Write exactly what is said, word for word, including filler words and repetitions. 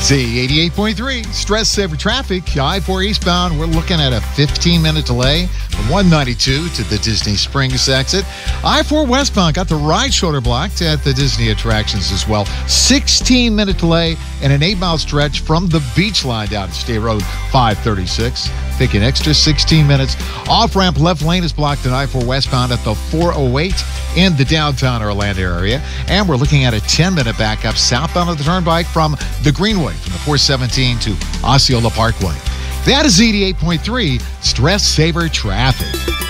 Z eighty-eight point three, stress saver traffic. I four eastbound, we're looking at a fifteen minute delay from one ninety-two to the Disney Springs exit. I four westbound got the right shoulder blocked at the Disney attractions as well. sixteen minute delay and an eight mile stretch from the beach line down to State Road five thirty-six. Take an extra sixteen minutes. Off-ramp left lane is blocked in I four westbound at the four oh eight in the downtown Orlando area. And we're looking at a ten minute backup southbound of the turnpike from the Greenway from the four seventeen to Osceola Parkway. That is Z eighty-eight point three, stress saver traffic.